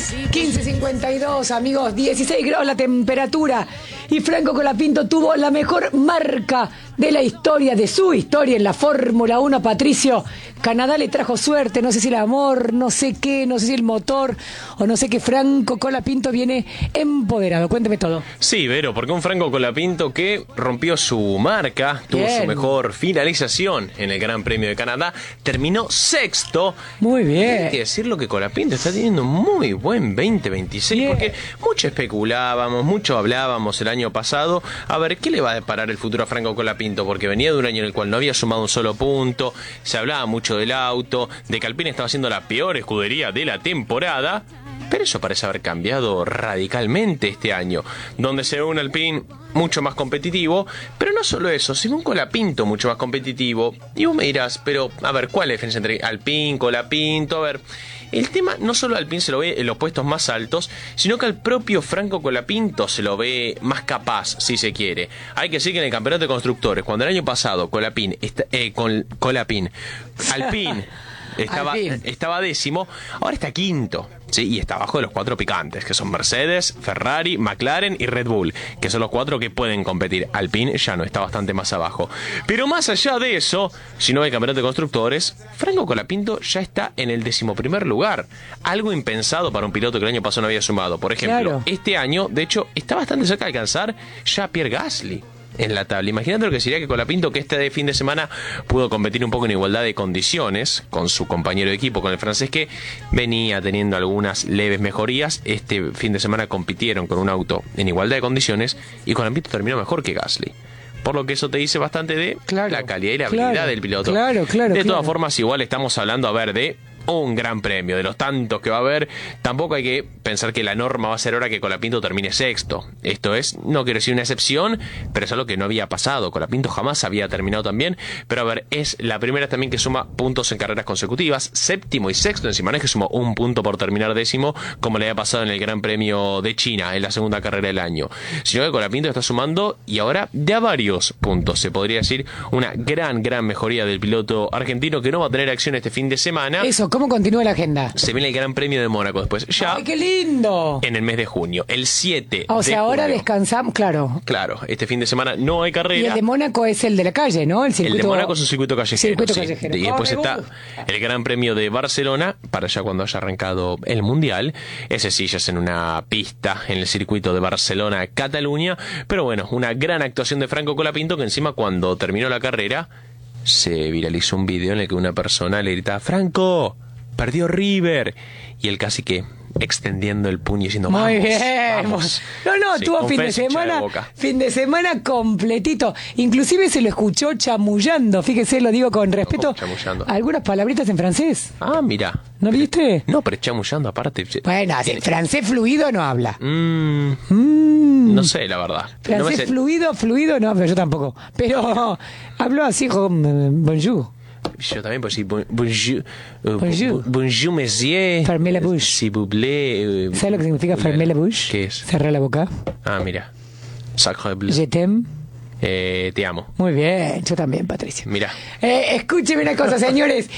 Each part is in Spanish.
15:52, amigos, 16 grados la temperatura. Y Franco Colapinto tuvo la mejor marca de la historia, de su historia en la Fórmula 1, Patricio. Canadá le trajo suerte, no sé si el amor, no sé qué, no sé si el motor, o no sé qué. Franco Colapinto viene empoderado. Cuénteme todo. Sí, Vero, porque un Franco Colapinto que rompió su marca, tuvo su mejor finalización en el Gran Premio de Canadá, terminó sexto. Muy bien. Hay que decirlo que Colapinto está teniendo un muy buen 2026, porque mucho especulábamos, mucho hablábamos el año pasado, a ver, ¿qué le va a deparar el futuro a Franco Colapinto? Porque venía de un año en el cual no había sumado un solo punto, se hablaba mucho del auto, de que Alpine estaba haciendo la peor escudería de la temporada, pero eso parece haber cambiado radicalmente este año, donde se ve un Alpine mucho más competitivo, pero no solo eso, sino un Colapinto mucho más competitivo. Y vos me dirás, pero a ver, ¿cuál es la diferencia entre Alpine, Colapinto? A ver, el tema no solo Alpine se lo ve en los puestos más altos, sino que al propio Franco Colapinto se lo ve más capaz, si se quiere. Hay que decir que en el campeonato de constructores, cuando el año pasado Alpine estaba décimo, ahora está quinto, ¿sí? Y está abajo de los cuatro picantes, que son Mercedes, Ferrari, McLaren y Red Bull, que son los cuatro que pueden competir. Alpine ya no, está bastante más abajo. Pero más allá de eso, si no hay campeonato de constructores, Franco Colapinto ya está en el 11º lugar. Algo impensado para un piloto que el año pasado no había sumado. Por ejemplo, este año, de hecho, está bastante cerca de alcanzar ya a Pierre Gasly en la tabla. Imagínate lo que sería que Colapinto, que este fin de semana pudo competir un poco en igualdad de condiciones con su compañero de equipo, con el francés, que venía teniendo algunas leves mejorías. Este fin de semana compitieron con un auto en igualdad de condiciones y Colapinto terminó mejor que Gasly. Por lo que eso te dice bastante de la calidad y la habilidad del piloto. De todas formas, igual estamos hablando, a ver, de un gran premio, de los tantos que va a haber. Tampoco hay que pensar que la norma va a ser ahora que Colapinto termine sexto. Esto es, no quiero decir una excepción, pero es algo que no había pasado. Colapinto jamás había terminado tan bien, pero a ver, es la primera también que suma puntos en carreras consecutivas, séptimo y sexto encima, no es que sumó un punto por terminar décimo, como le había pasado en el Gran Premio de China, en la segunda carrera del año, sino que Colapinto está sumando, y ahora de a varios puntos. Se podría decir una gran mejoría del piloto argentino, que no va a tener acción este fin de semana. Eso, ¿cómo continúa la agenda? Se viene el Gran Premio de Mónaco después. Ya. ¡Ay, qué lindo! En el mes de junio, el 7 O sea, ahora junio. descansamos, claro. Claro, este fin de semana no hay carrera. Y el de Mónaco es el de la calle, ¿no? El de Mónaco es un circuito callejero. Callejero. Y después está el Gran Premio de Barcelona, para ya cuando haya arrancado el Mundial. Ese sí ya es en una pista, en el circuito de Barcelona, Cataluña. Pero bueno, una gran actuación de Franco Colapinto, que encima cuando terminó la carrera se viralizó un video en el que una persona le gritaba: ¡Franco! ¡Perdió River! Y él casi que extendiendo el puño diciendo: ¡vamos! Muy bien. Vamos. No, Sí, tuvo fin de semana completito. Inclusive se lo escuchó chamullando. Fíjese, lo digo con respeto. Algunas palabritas en francés. Ah, mira. ¿No viste? No, pero chamullando aparte. Bueno, francés fluido no habla. No sé, la verdad. Francés fluido no, pero yo tampoco. Pero habló así con bonjour. Yo también, pues sí, bonjour, monsieur. Fermez la bouche. S'il vous plaît. ¿Sabes lo que significa fermez la bouche? ¿Qué es? Cerrar la boca. Ah, mira. Sacre bleu. Je t'aime. Te amo. Muy bien, yo también, Patricia. Mira. Escúcheme una cosa, señores.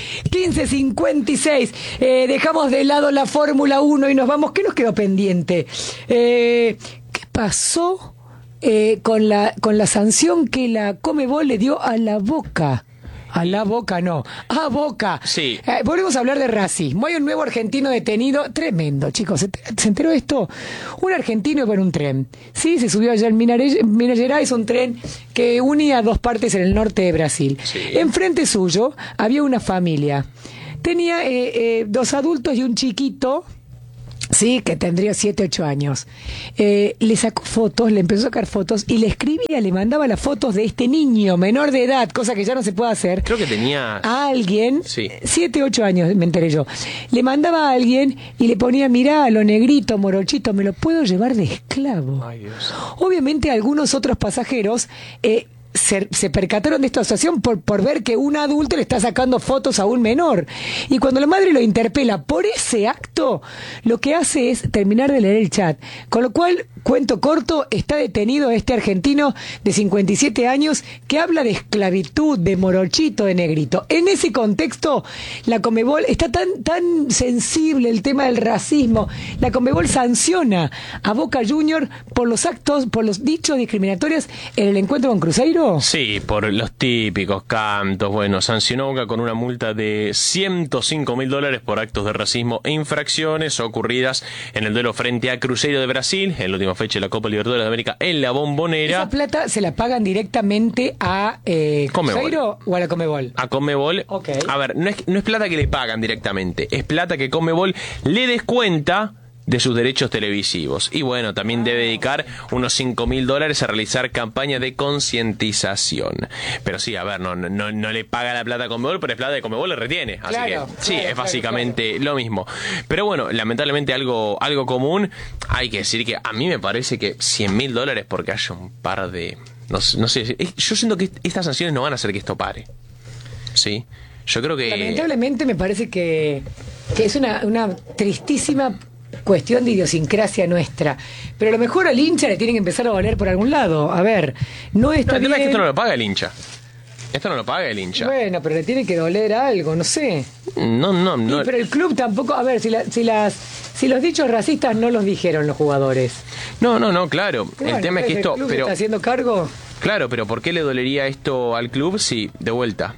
15:56. Dejamos de lado la Fórmula 1 y nos vamos. ¿Qué nos quedó pendiente? ¿Qué pasó con la sanción que la Conmebol le dio a la Boca? A la Boca no, a Boca. Sí. Volvemos a hablar de racismo. Hay un nuevo argentino detenido, tremendo, chicos. ¿Se enteró esto? Un argentino con un tren. Sí, se subió allá en Minas Gerais, un tren que unía dos partes en el norte de Brasil. Sí. Enfrente suyo había una familia. Tenía dos adultos y un chiquito. Sí, que tendría 7, 8 años. Le sacó fotos, le empezó a sacar fotos y le escribía, le mandaba las fotos de este niño menor de edad, cosa que ya no se puede hacer. Creo que tenía... A alguien, sí. 7, 8 años, me enteré yo. Le mandaba a alguien y le ponía: mirá, lo negrito, morochito, me lo puedo llevar de esclavo. Ay, Dios. Obviamente algunos otros pasajeros se percataron de esta situación por ver que un adulto le está sacando fotos a un menor. Y cuando la madre lo interpela por ese acto, lo que hace es terminar de leer el chat. Con lo cual, cuento corto, está detenido este argentino de 57 años que habla de esclavitud, de morochito, de negrito. En ese contexto, la Conmebol está tan sensible el tema del racismo. La Conmebol sanciona a Boca Junior por los actos, por los dichos discriminatorios en el encuentro con Cruzeiro. Sí, por los típicos cantos. Bueno, sancionó Boca con una multa de $105.000 por actos de racismo e infracciones ocurridas en el duelo frente a Cruzeiro de Brasil, en la última fecha de la Copa Libertadores de América en la Bombonera. ¿Esa plata se la pagan directamente a Cruzeiro o a la Conmebol? A Conmebol. Okay. A ver, no es plata que le pagan directamente, es plata que Conmebol le descuenta de sus derechos televisivos. Y bueno, también debe dedicar unos $5.000 a realizar campaña de concientización. Pero sí, a ver, no le paga la plata a Conmebol, pero es plata de Conmebol le retiene. Así claro, que sí, es básicamente lo mismo. Pero bueno, lamentablemente algo común. Hay que decir que a mí me parece que $100.000 porque haya un par de... No sé, yo siento que estas sanciones no van a hacer que esto pare. ¿Sí? Yo creo que... Lamentablemente me parece que es una tristísima cuestión de idiosincrasia nuestra. Pero a lo mejor al hincha le tienen que empezar a valer por algún lado. A ver, no está bien... El tema es que esto no lo paga el hincha. Esto no lo paga el hincha. Bueno, pero le tiene que doler algo, no sé. No. Sí, pero el club tampoco... A ver, si los dichos racistas no los dijeron los jugadores. No, claro. El tema es que esto... ¿El club está haciendo cargo? Claro, pero ¿por qué le dolería esto al club si, de vuelta,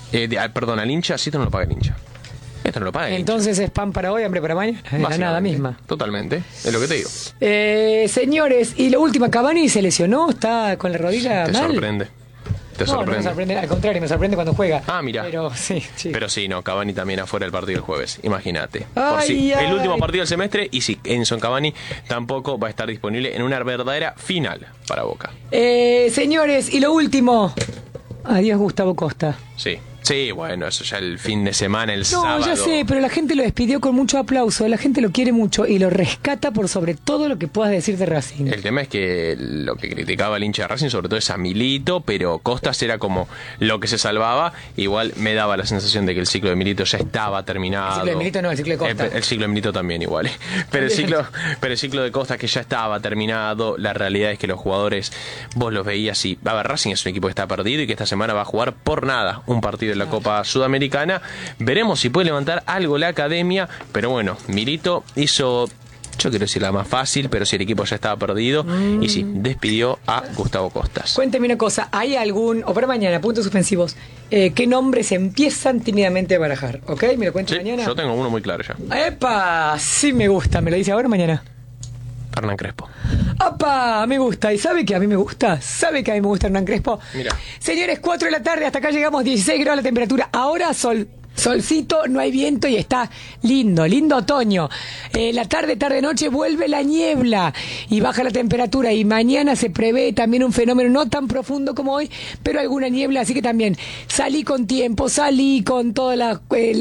al hincha, si esto no lo paga el hincha? Esto no lo paga el Entonces hincha. Es pan para hoy, hambre para mañana. Es la nada misma. Totalmente, es lo que te digo. Señores, y la última, Cavani se lesionó, está con la rodilla mal. Te sorprende. No me sorprende, al contrario, me sorprende cuando juega. Ah, mira. Pero sí. Pero sí, no, Cavani también afuera del partido el jueves, imagínate. Ay. El último partido del semestre, y sí, Edinson Cavani tampoco va a estar disponible en una verdadera final para Boca. Señores, y lo último. Adiós, Gustavo Costa. Sí, bueno, eso ya el fin de semana, el sábado. No, ya sé, pero la gente lo despidió con mucho aplauso, la gente lo quiere mucho y lo rescata por sobre todo lo que puedas decir de Racing. El tema es que lo que criticaba el hincha de Racing sobre todo es a Milito, pero Costas era como lo que se salvaba. Igual me daba la sensación de que el ciclo de Milito ya estaba terminado. El ciclo de Milito no, el ciclo de Costa. El ciclo de Milito también igual. Pero el ciclo de Costas que ya estaba terminado. La realidad es que los jugadores, vos los veías y... A ver, Racing es un equipo que está perdido y que esta semana va a jugar por nada un partido en la Copa Sudamericana. Veremos si puede levantar algo la academia, pero bueno, Milito hizo, yo quiero decir la más fácil, pero si el equipo ya estaba perdido, y sí, despidió a Gustavo Costas. Cuénteme una cosa, ¿hay algún, o para mañana, puntos suspensivos, qué nombres empiezan tímidamente a barajar? ¿Ok? ¿Me lo cuento mañana? Yo tengo uno muy claro ya. ¡Epa! Sí me gusta, ¿me lo dice ahora o mañana? Hernán Crespo. ¡Apa! Me gusta. ¿Y sabe que a mí me gusta? ¿Sabe que a mí me gusta Hernán Crespo? Mira. Señores, 4 de la tarde, hasta acá llegamos, 16 grados la temperatura. Ahora solcito, no hay viento y está lindo otoño. La tarde-noche vuelve la niebla y baja la temperatura. Y mañana se prevé también un fenómeno no tan profundo como hoy, pero alguna niebla. Así que también salí con tiempo, salí con todas las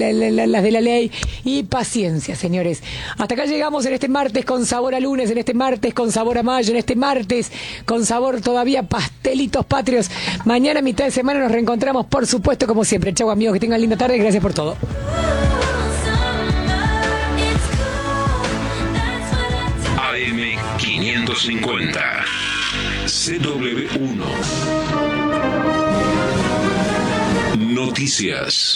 de la ley y paciencia, señores. Hasta acá llegamos en este martes con sabor a lunes, en este martes con sabor a mayo, en este martes con sabor todavía pastelitos patrios. Mañana, mitad de semana, nos reencontramos, por supuesto, como siempre. Chau, amigos, que tengan linda tarde. Gracias por todo. AM 550 CW1 Noticias.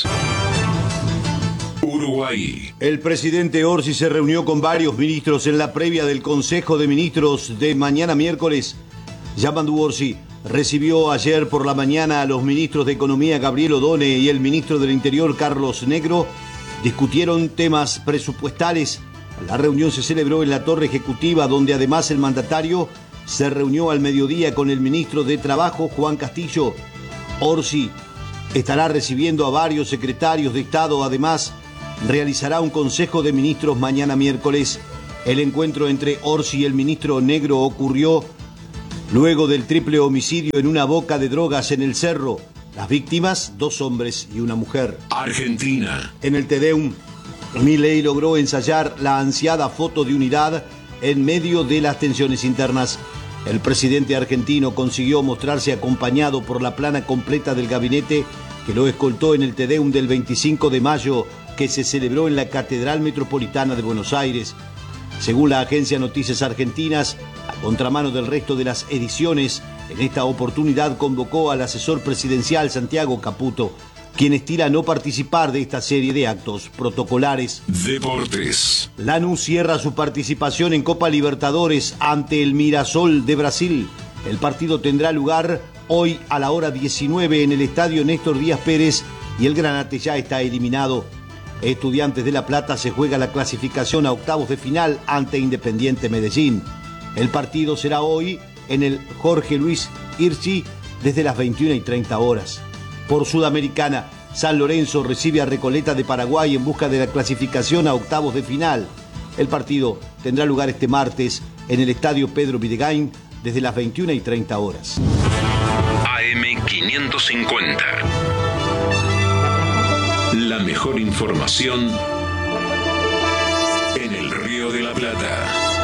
Uruguay. El presidente Orsi se reunió con varios ministros en la previa del Consejo de Ministros de mañana miércoles. Yamandu Orsi recibió ayer por la mañana a los ministros de Economía Gabriel Odone y el ministro del Interior Carlos Negro. Discutieron temas presupuestales. La reunión se celebró en la Torre Ejecutiva, donde además el mandatario se reunió al mediodía con el ministro de Trabajo, Juan Castillo. Orsi estará recibiendo a varios secretarios de Estado. Además, realizará un Consejo de Ministros mañana miércoles. El encuentro entre Orsi y el ministro Negro ocurrió luego del triple homicidio en una boca de drogas en el Cerro. Las víctimas, 2 hombres y una mujer. Argentina. En el Tedeum, Milei logró ensayar la ansiada foto de unidad en medio de las tensiones internas. El presidente argentino consiguió mostrarse acompañado por la plana completa del gabinete que lo escoltó en el Te Deum del 25 de mayo que se celebró en la Catedral Metropolitana de Buenos Aires. Según la agencia Noticias Argentinas, a contramano del resto de las ediciones, en esta oportunidad convocó al asesor presidencial Santiago Caputo, quien estila no participar de esta serie de actos protocolares. Deportes. Lanús cierra su participación en Copa Libertadores ante el Mirassol de Brasil. El partido tendrá lugar hoy a la hora 19 en el estadio Néstor Díaz Pérez y el Granate ya está eliminado. Estudiantes de La Plata se juega la clasificación a octavos de final ante Independiente Medellín. El partido será hoy en el Jorge Luis Hirschi desde las 21:30 horas. Por Sudamericana, San Lorenzo recibe a Recoleta de Paraguay en busca de la clasificación a octavos de final. El partido tendrá lugar este martes en el estadio Pedro Videgain desde las 21:30 horas. AM550. La mejor información en el Río de la Plata.